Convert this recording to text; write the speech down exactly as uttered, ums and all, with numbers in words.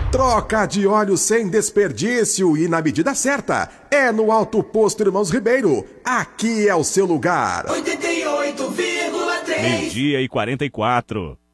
Troca de óleo sem desperdício e na medida certa. É no Auto Posto Irmãos Ribeiro. Aqui é o seu lugar. oitenta e oito vírgula três. Meio-dia e quarenta e quatro.